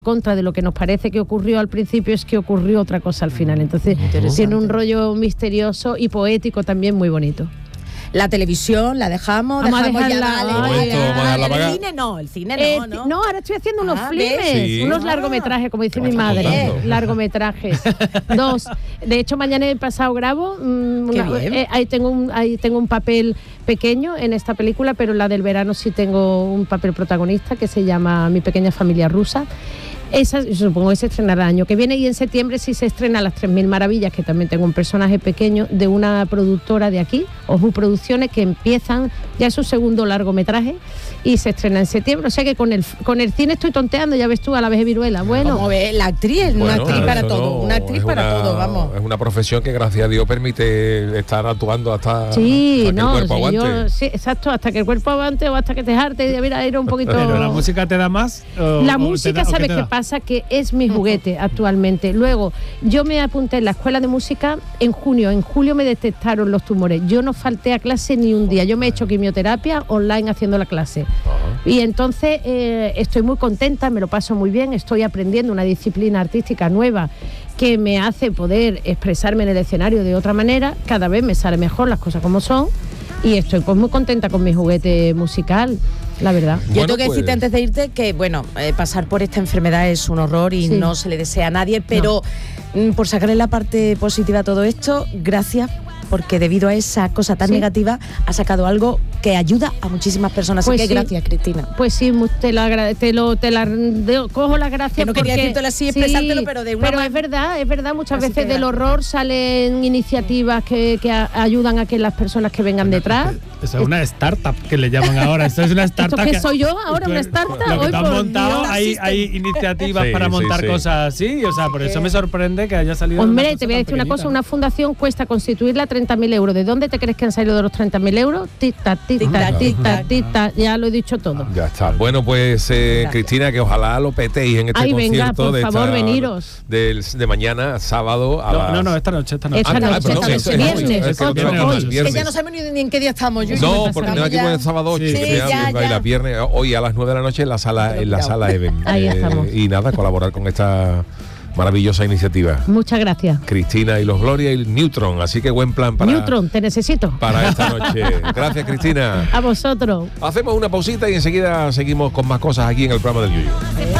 contra de lo que nos parece que ocurrió al principio, es que ocurrió otra cosa al final. Entonces tiene un rollo misterioso y poético también muy bonito. La televisión la dejamos Vamos a ya, dejarla. el cine no, ¿no? No, ahora estoy haciendo unos filmes, sí. unos largometrajes, como dice mi madre. contando. Largometrajes. 2. De hecho, mañana he pasado grabo. Ahí tengo un papel pequeño en esta película, pero en la del verano sí tengo un papel protagonista que se llama Mi pequeña familia rusa. Esa supongo que se estrenará el año que viene, y en septiembre sí se estrena Las 3000 maravillas, que también tengo un personaje pequeño de una productora de aquí, Oju Producciones, que empiezan ya su segundo largometraje y se estrena en septiembre. O sea que con el cine estoy tonteando, ya ves tú, a la vez de Viruela. Bueno, Como ves, la actriz, una actriz para todo, una actriz para todo, vamos. Es una profesión que gracias a Dios permite estar actuando hasta, sí, hasta que el cuerpo aguante. Sí, exacto, hasta que el cuerpo aguante o hasta que te jarte y mira, era un poquito. ¿Pero la música te da más? La música, ¿sabes qué pasa? Que es mi juguete actualmente. Luego, yo me apunté en la escuela de música en junio. En julio me detectaron los tumores. Yo no falté a clase ni un día. Yo me he hecho quimioterapia online haciendo la clase. Y entonces estoy muy contenta, me lo paso muy bien. Estoy aprendiendo una disciplina artística nueva que me hace poder expresarme en el escenario de otra manera. Cada vez me sale mejor las cosas como son. Y estoy pues muy contenta con mi juguete musical, la verdad. Yo tengo que decirte antes de irte que, bueno, pasar por esta enfermedad es un horror y no se le desea a nadie, pero por sacarle la parte positiva a todo esto, gracias, porque debido a esa cosa tan negativa ha sacado algo que ayuda a muchísimas personas. Pues así que gracias, Cristina. Pues sí, te lo cojo las gracias. Que no quería decírtelo así, expresártelo, pero de una Pero es verdad, muchas así veces del horror salen iniciativas que ayudan a que las personas que vengan detrás. Eso es una startup que le llaman ahora. Esto es una startup. ¿Esto qué soy yo ahora, una startup? Lo que Hoy te han por montado, Dios. hay iniciativas para montar cosas así. O sea, por eso me sorprende que haya salido. Hombre, te voy a decir una cosa, una fundación cuesta constituirla 30.000 euros. ¿De dónde te crees que han salido de los 30.000 euros? Tic-tac, tic-tac, tic-tac, tic-tac. Ya lo he dicho todo. Ya está. Bueno, pues Cristina, que ojalá lo petéis en este concierto. Venga, por favor, veniros. De mañana, sábado a las... No, esta noche. Viernes. Que ya no sabemos ni en qué día estamos. No, porque tengo aquí el sábado 8, y la viernes, hoy a las 9 de la noche en la sala Even. Ahí estamos. Y nada, colaborar con esta maravillosa iniciativa. Muchas gracias. Cristina y los Gloria y Neutron, así que buen plan para... Neutron, te necesito. Para esta noche. Gracias, Cristina. A vosotros. Hacemos una pausita y enseguida seguimos con más cosas aquí en el programa del Yuyu.